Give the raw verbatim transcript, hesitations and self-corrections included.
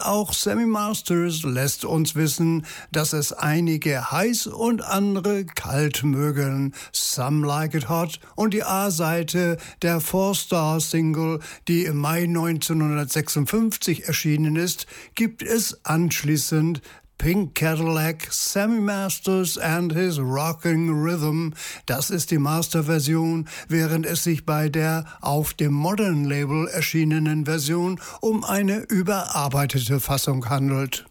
auch Sammy Masters lässt uns wissen, dass es einige heiß und andere kalt mögen. Some Like It Hot und die A-Seite der Four-Star-Single, die im Mai neunzehnhundertsechsundfünfzig erschienen ist, gibt es anschließend Pink Cadillac, Sammy Masters and His Rocking Rhythm. Das ist die Masterversion, während es sich bei der auf dem Modern Label erschienenen Version um eine überarbeitete Fassung handelt.